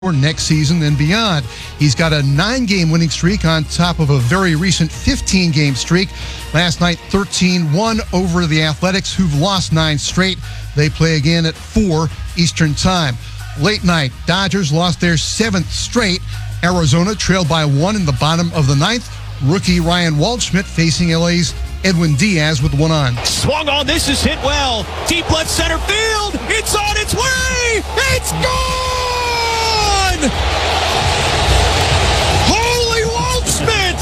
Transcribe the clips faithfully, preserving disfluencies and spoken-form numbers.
for next season and beyond. He's got a nine-game winning streak on top of a very recent fifteen-game streak. Last night, thirteen one over the Athletics, who've lost nine straight. They play again at four Eastern Time. Late night, Dodgers lost their seventh straight. Arizona trailed by one in the bottom of the ninth. Rookie Ryan Waldschmidt facing L A's Edwin Diaz with one on. Swung on, this is hit well. Deep left center field. It's on its way. It's gone! Holy Waldschmidt!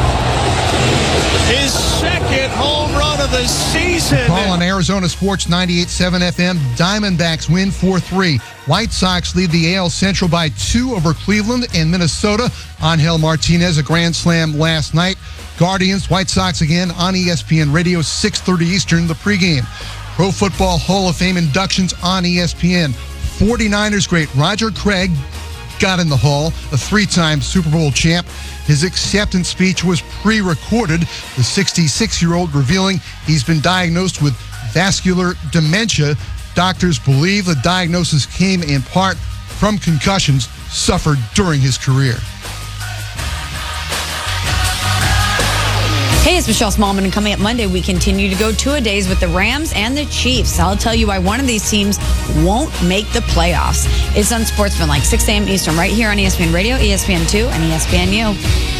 His second home run of the season. Call on Arizona Sports ninety-eight point seven F M. Diamondbacks win four three. White Sox lead the A L Central by two over Cleveland and Minnesota. Angel Martinez, a grand slam last night. Guardians, White Sox again on E S P N Radio, six thirty Eastern, the pregame. Pro Football Hall of Fame inductions on E S P N. forty-niners great Roger Craig got in the Hall, a three-time Super Bowl champ. His acceptance speech was pre-recorded, the sixty-six-year-old revealing he's been diagnosed with vascular dementia. Doctors believe the diagnosis came in part from concussions suffered during his career. Hey, it's Michelle Smallman, and coming up Monday, we continue to go two-a-days with the Rams and the Chiefs. I'll tell you why one of these teams won't make the playoffs. It's Unsportsmanlike, six a.m. Eastern, right here on E S P N Radio, E S P N two, and E S P N U.